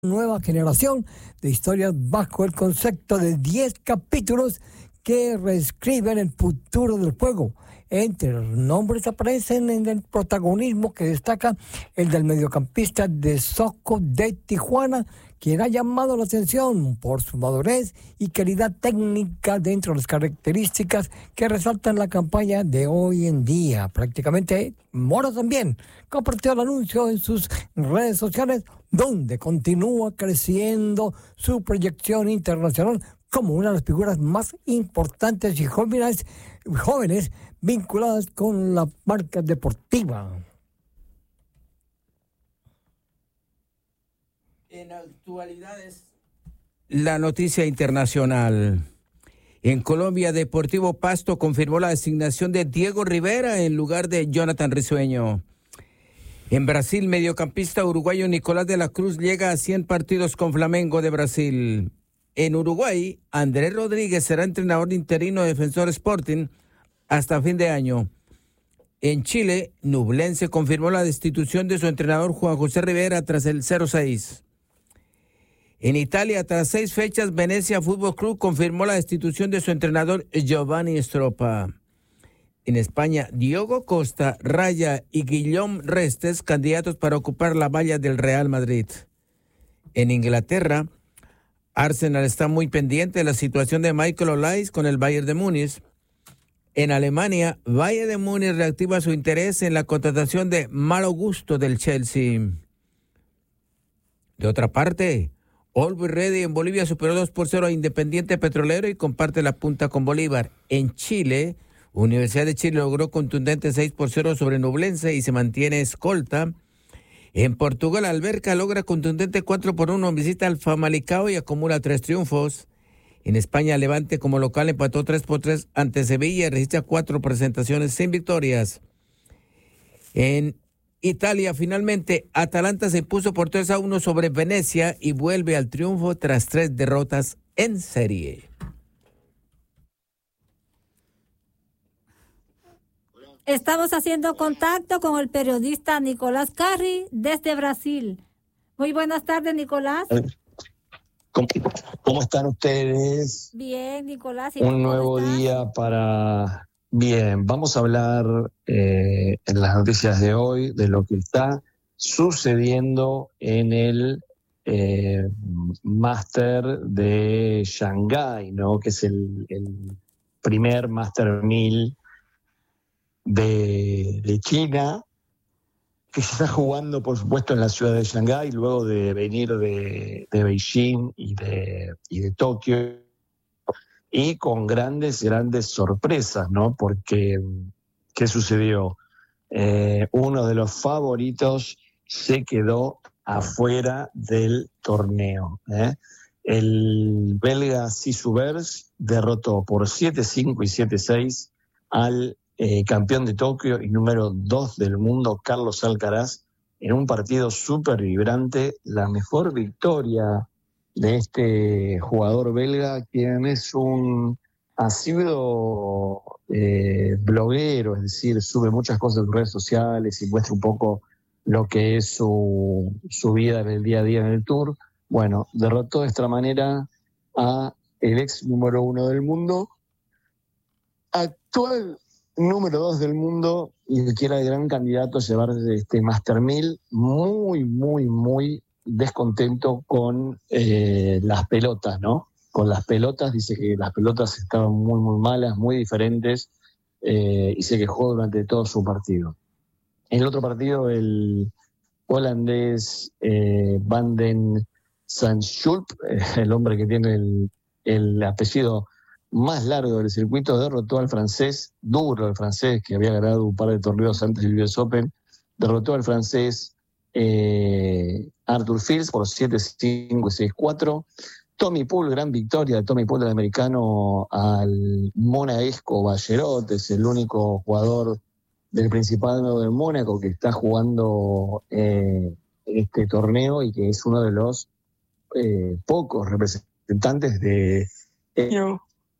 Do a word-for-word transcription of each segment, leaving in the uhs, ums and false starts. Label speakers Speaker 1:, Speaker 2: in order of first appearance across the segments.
Speaker 1: nueva generación de historias bajo el concepto de diez capítulos que reescriben el futuro del juego. Entre los nombres aparecen en el protagonismo que destaca el del mediocampista de Soco de Tijuana, quien ha llamado la atención por su madurez y calidad técnica dentro de las características que resaltan la campaña de hoy en día. Prácticamente Mora también compartió el anuncio en sus redes sociales, donde continúa creciendo su proyección internacional como una de las figuras más importantes y jóvenes, jóvenes vinculadas con la marca deportiva.
Speaker 2: En actualidades, la noticia internacional. En Colombia, Deportivo Pasto confirmó la designación de Diego Rivera en lugar de Jonathan Risueño. En Brasil, mediocampista uruguayo Nicolás de la Cruz llega a cien partidos con Flamengo de Brasil. En Uruguay, Andrés Rodríguez será entrenador interino de Defensor Sporting hasta fin de año. En Chile, Ñublense confirmó la destitución de su entrenador Juan José Rivera tras el cero seis. En Italia, tras seis fechas, Venecia Fútbol Club confirmó la destitución de su entrenador Giovanni Stroppa. En España, Diogo Costa, Raya y Guillaume Restes, candidatos para ocupar la valla del Real Madrid. En Inglaterra, Arsenal está muy pendiente de la situación de Michael Olise con el Bayern de Múnich. En Alemania, Bayern de Múnich reactiva su interés en la contratación de Malo Gusto del Chelsea. De otra parte, Always Ready en Bolivia superó dos por cero a Independiente Petrolero y comparte la punta con Bolívar. En Chile, Universidad de Chile logró contundente seis por cero sobre Ñublense y se mantiene escolta. En Portugal, Alberca logra contundente cuatro por uno en visita al Famalicão y acumula tres triunfos. En España, Levante como local empató tres por tres ante Sevilla y registra cuatro presentaciones sin victorias. En Italia, finalmente, Atalanta se impuso por tres a uno sobre Venecia y vuelve al triunfo tras tres derrotas en serie.
Speaker 3: Estamos haciendo contacto con el periodista Nicolás Carri desde Brasil. Muy buenas tardes, Nicolás.
Speaker 4: ¿Cómo, cómo están ustedes?
Speaker 3: Bien, Nicolás. ¿Y
Speaker 4: Un nuevo
Speaker 3: estás?
Speaker 4: día para... Bien, vamos a hablar eh, en las noticias de hoy de lo que está sucediendo en el eh, Máster de Shanghái, ¿no? Que es el, el primer Máster mil de, de China, que se está jugando, por supuesto, en la ciudad de Shanghái, luego de venir de, de Beijing y de, y de Tokio, y con grandes, grandes sorpresas, ¿no? Porque, ¿qué sucedió? Eh, uno de los favoritos se quedó afuera del torneo, ¿eh? El belga Sisu Bers derrotó por siete cinco y siete seis al eh, campeón de Tokio y número dos del mundo, Carlos Alcaraz, en un partido súper vibrante, la mejor victoria de este jugador belga, quien es un asiduo eh, bloguero, es decir, sube muchas cosas en redes sociales y muestra un poco lo que es su, su vida en el día a día en el Tour. Bueno, derrotó de esta manera a el ex número uno del mundo, actual número dos del mundo, y que era el gran candidato a llevar este Master mil, muy, muy, muy descontento con eh, las pelotas, ¿no? Con las pelotas, dice que las pelotas estaban muy, muy malas, muy diferentes, eh, y se quejó durante todo su partido. En el otro partido, el holandés eh, Van den Zandschulp, eh, el hombre que tiene el, el apellido más largo del circuito, derrotó al francés, duro el francés, que había ganado un par de torneos antes del U S Open, derrotó al francés eh, Arthur Fils por siete cinco y seis cuatro. Tommy Poole, gran victoria de Tommy Poole, el americano, al monegasco Ballerot, es el único jugador del Principado de Mónaco que está jugando eh, este torneo y que es uno de los eh, pocos representantes de eh,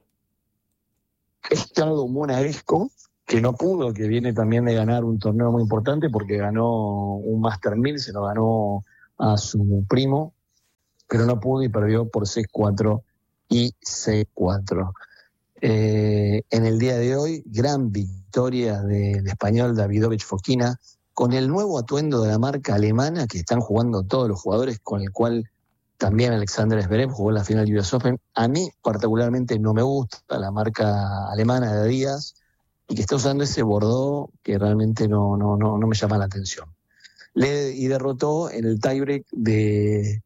Speaker 4: estado monegasco, que no pudo, que viene también de ganar un torneo muy importante porque ganó un Master mil, se lo ganó a su primo, pero no pudo y perdió por seis cuatro y seis cuatro. Eh, en el día de hoy, gran victoria del español Davidovich Fokina, con el nuevo atuendo de la marca alemana que están jugando todos los jugadores, con el cual también Alexander Zverev jugó la final del U S Open. A mí particularmente no me gusta la marca alemana de Adidas, y que está usando ese bordó que realmente no, no, no, no me llama la atención. Le, y derrotó en el tiebreak de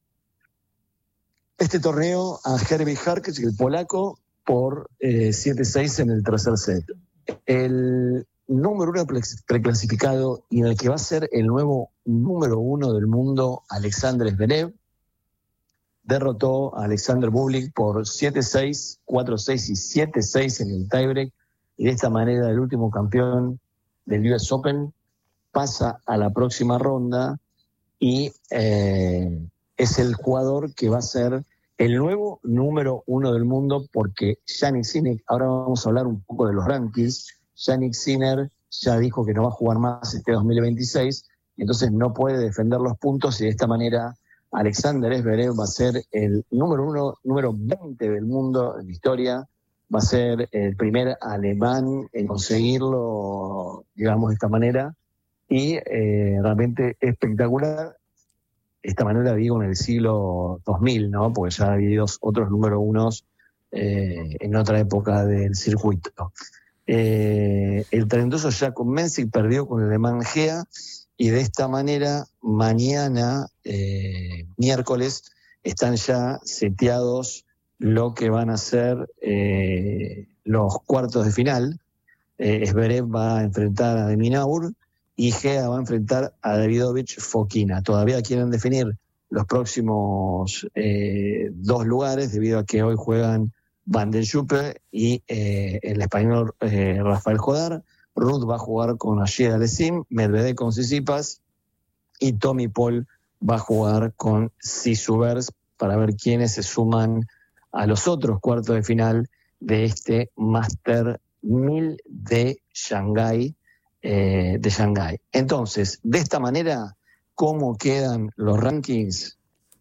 Speaker 4: este torneo a Herbie Hurkacz, el polaco, por eh, siete seis en el tercer set. El número uno preclasificado y en el que va a ser el nuevo número uno del mundo, Alexander Zverev, derrotó a Alexander Bublik por siete seis, cuatro seis y siete seis en el tiebreak, y de esta manera el último campeón del U S Open pasa a la próxima ronda y eh, es el jugador que va a ser el nuevo número uno del mundo, porque Jannik Sinner, ahora vamos a hablar un poco de los rankings, Jannik Sinner ya dijo que no va a jugar más este dos mil veintiséis, entonces no puede defender los puntos, y de esta manera Alexander Zverev va a ser el número uno, número veinte del mundo en la historia, va a ser el primer alemán en conseguirlo, digamos, de esta manera, y eh, realmente espectacular. Esta manera digo en el siglo dos mil, ¿no? Porque ya ha habido otros número unos eh, en otra época del circuito. Eh, el talentoso Jakob Mensik perdió con el alemán Gea, y de esta manera mañana, eh, miércoles, están ya seteados lo que van a ser eh, los cuartos de final. Eh, Zverev va a enfrentar a de Minaur y Gea va a enfrentar a Davidovich Fokina. Todavía quieren definir los próximos eh, dos lugares, debido a que hoy juegan Van den Schuppe y eh, el español eh, Rafael Jodar. Ruth va a jugar con Ashia Alessim, Medvedev con Tsitsipas, y Tommy Paul va a jugar con Sisubers, para ver quiénes se suman a los otros cuartos de final de este Master mil de Shanghái. Eh, de Shanghái. Entonces, de esta manera, ¿cómo quedan los rankings?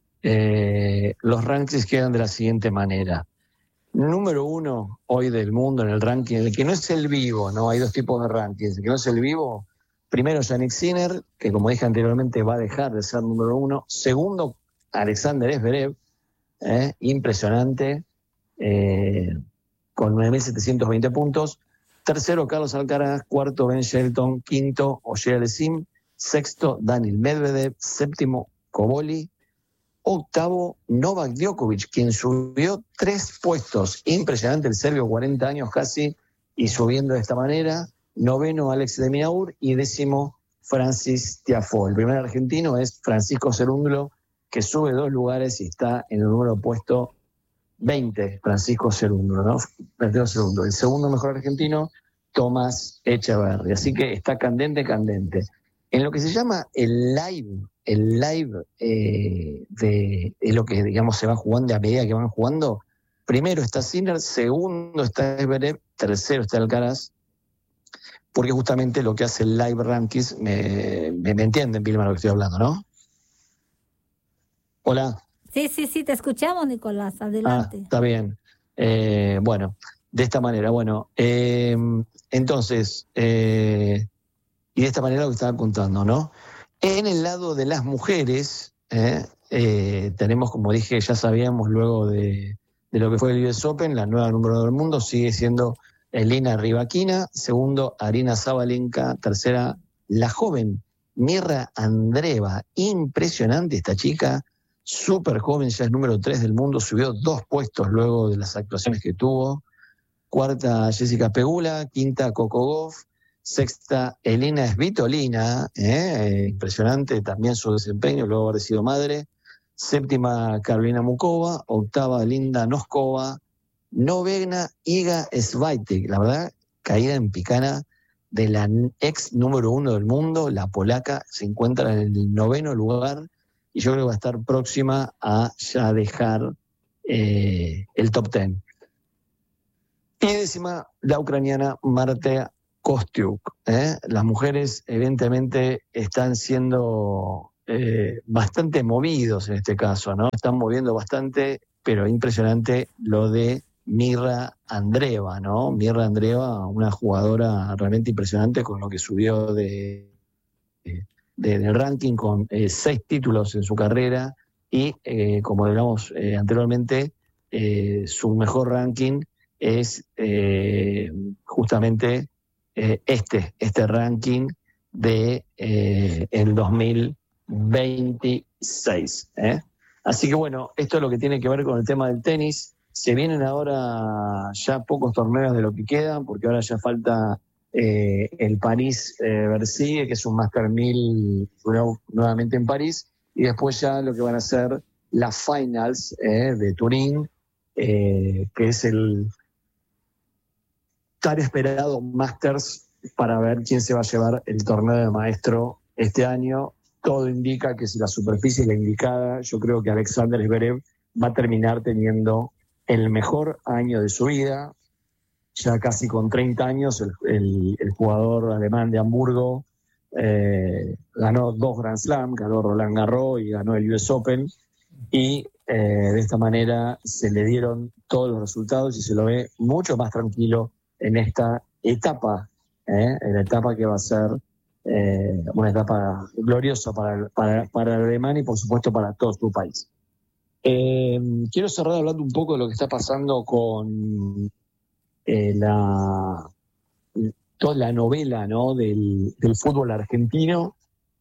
Speaker 4: Eh, los rankings quedan de la siguiente manera. Número uno hoy del mundo en el ranking, el que no es el vivo, ¿no? Hay dos tipos de rankings. El que no es el vivo, primero Jannik Sinner, que como dije anteriormente va a dejar de ser número uno. Segundo, Alexander Zverev, eh, impresionante, eh, con nueve mil setecientos veinte puntos. Tercero, Carlos Alcaraz. Cuarto, Ben Shelton. Quinto, Ogier Alessim. Sexto, Daniil Medvedev. Séptimo, Koboli. Octavo, Novak Djokovic, quien subió tres puestos. Impresionante el serbio, cuarenta años casi, y subiendo de esta manera. Noveno, Alex de Minaur. Y décimo, Francis Tiafoe. El primer argentino es Francisco Cerúndolo, que sube dos lugares y está en el número puesto veinte, Francisco Cerúndolo, ¿no? Cerúndolo. El segundo mejor argentino, Tomás Echeverry. Así que está candente, candente. En lo que se llama el live, el live eh, de, de lo que, digamos, se va jugando a medida que van jugando, primero está Sinner, segundo está Zverev, tercero está Alcaraz, porque justamente lo que hace el live rankings, me, me, me entienden, Vilma, lo que estoy hablando, ¿no? Hola.
Speaker 3: Sí, sí, sí, te escuchamos, Nicolás, adelante.
Speaker 4: Ah, está bien. Eh, bueno, de esta manera, bueno, eh, entonces, eh, y de esta manera lo que estaba contando, ¿no? En el lado de las mujeres, eh, eh, tenemos, como dije, ya sabíamos luego de, de lo que fue el U S Open, la nueva número uno del mundo sigue siendo Elina Rybakina, segundo, Aryna Sabalenka, tercera, la joven Mirra Andreeva, impresionante esta chica, súper joven, ya es número tres del mundo, subió dos puestos luego de las actuaciones que tuvo. Cuarta, Jessica Pegula. Quinta, Coco Gauff. Sexta, Elina Svitolina, eh, impresionante también su desempeño, luego de haber sido madre. Séptima, Carolina Mukova. Octava, Linda Noskova. Novena, Iga Swiatek, la verdad, caída en picana de la ex número uno del mundo, la polaca, se encuentra en el noveno lugar, y yo creo que va a estar próxima a ya dejar eh, el top ten. Y décima, la ucraniana Marta Kostyuk. ¿eh? Las mujeres evidentemente están siendo eh, bastante movidos en este caso, ¿no? Están moviendo bastante, pero impresionante lo de Mirra Andreeva, ¿no? Mirra Andreeva, una jugadora realmente impresionante con lo que subió de, de, del ranking con eh, seis títulos en su carrera y, eh, como digamos eh, anteriormente, eh, su mejor ranking es eh, justamente eh, este, este ranking de eh, el dos mil veintiséis. ¿eh? Así que bueno, esto es lo que tiene que ver con el tema del tenis. Se vienen ahora ya pocos torneos de lo que quedan, porque ahora ya falta eh, el París-Bercy, eh, que es un Master mil nuevamente en París, y después ya lo que van a ser las Finals eh, de Turín, eh, que es el tan esperado Masters para ver quién se va a llevar el torneo de maestro este año. Todo indica que si la superficie es la indicada, yo creo que Alexander Zverev va a terminar teniendo el mejor año de su vida, ya casi con treinta años, el, el, el jugador alemán de Hamburgo eh, ganó dos Grand Slam, ganó Roland Garros y ganó el U S Open, y eh, de esta manera se le dieron todos los resultados y se lo ve mucho más tranquilo en esta etapa, eh, en la etapa que va a ser eh, una etapa gloriosa para, para, para el alemán y por supuesto para todo su país. Eh, quiero cerrar hablando un poco de lo que está pasando con eh, la, toda la novela, ¿no? del, del fútbol argentino.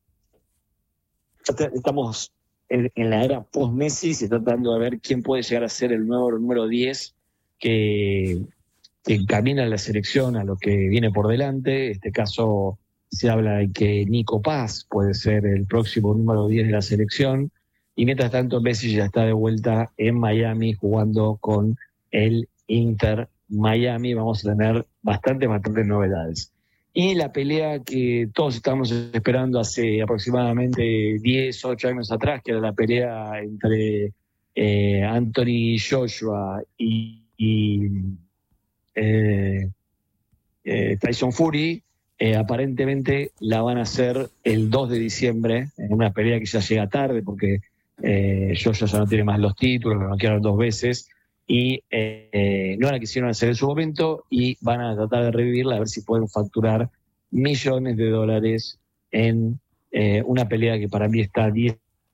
Speaker 4: Estamos en, en la era post-Messi, se está tratando de ver quién puede llegar a ser el nuevo número diez que, que encamina a la selección a lo que viene por delante. En este caso se habla de que Nico Paz puede ser el próximo número diez de la selección. Y mientras tanto, Messi ya está de vuelta en Miami jugando con el Inter Miami. Vamos a tener bastantes, bastantes novedades. Y la pelea que todos estábamos esperando hace aproximadamente diez, ocho años atrás, que era la pelea entre eh, Anthony Joshua y, y eh, eh, Tyson Fury, eh, aparentemente la van a hacer el dos de diciembre, en una pelea que ya llega tarde porque Eh, Joshua ya no tiene más los títulos, lo noquearon dos veces y eh, no la quisieron hacer en su momento y van a tratar de revivirla a ver si pueden facturar millones de dólares en eh, una pelea que para mí está diez.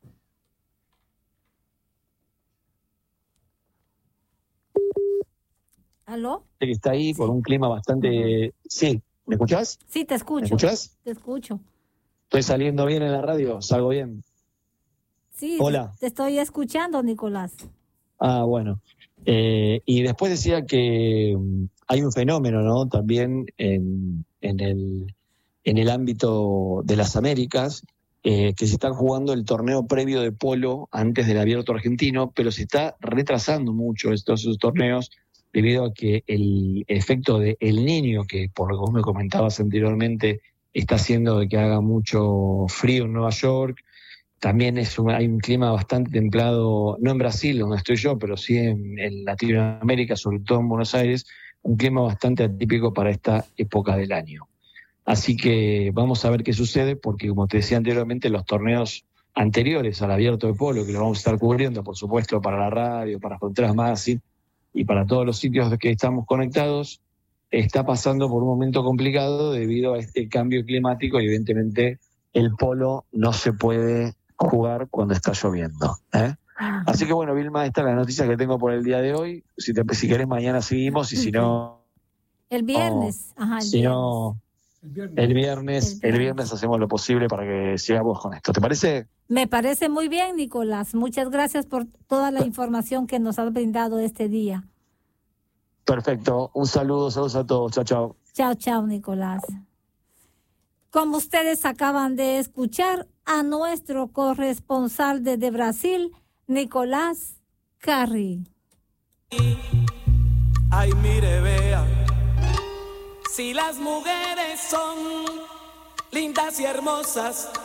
Speaker 3: ¿Aló?
Speaker 4: Que está ahí sí. Con un clima bastante... Sí, ¿me escuchás?
Speaker 3: Sí, te escucho.
Speaker 4: ¿Me escuchás?
Speaker 3: Te escucho.
Speaker 4: ¿Estoy saliendo bien en la radio? ¿Salgo bien?
Speaker 3: Sí,
Speaker 4: Hola.
Speaker 3: Te estoy escuchando, Nicolás.
Speaker 4: Ah, bueno. Eh, y después decía que hay un fenómeno, ¿no? También en, en, el, en el ámbito de las Américas, eh, que se está jugando el torneo previo de polo antes del Abierto Argentino, pero se está retrasando mucho estos, estos torneos debido a que el efecto de El Niño, que por lo que vos me comentabas anteriormente, está haciendo de que haga mucho frío en Nueva York. También es un, hay un clima bastante templado, no en Brasil, donde estoy yo, pero sí en, en Latinoamérica, sobre todo en Buenos Aires, un clima bastante atípico para esta época del año. Así que vamos a ver qué sucede, porque como te decía anteriormente, los torneos anteriores al Abierto de Polo, que lo vamos a estar cubriendo, por supuesto, para la radio, para Fronteras Magazine y para todos los sitios de que estamos conectados, está pasando por un momento complicado debido a este cambio climático y evidentemente el polo no se puede jugar cuando está lloviendo. ¿eh? Así que bueno, Vilma, esta es la noticia que tengo por el día de hoy. Si, te, si querés, mañana seguimos y si no...
Speaker 3: El viernes.
Speaker 4: No,
Speaker 3: Ajá, el
Speaker 4: si
Speaker 3: viernes.
Speaker 4: no, el viernes, el viernes, el viernes hacemos lo posible para que sigamos con esto. ¿Te parece?
Speaker 3: Me parece muy bien, Nicolás. Muchas gracias por toda la información que nos has brindado este día.
Speaker 4: Perfecto. Un saludo, saludos a todos. Chao, chao.
Speaker 3: Chao, chao, Nicolás. Como ustedes acaban de escuchar a nuestro corresponsal desde Brasil, Nicolás Carri.
Speaker 5: Ay, mire, vea, si las mujeres son lindas y hermosas,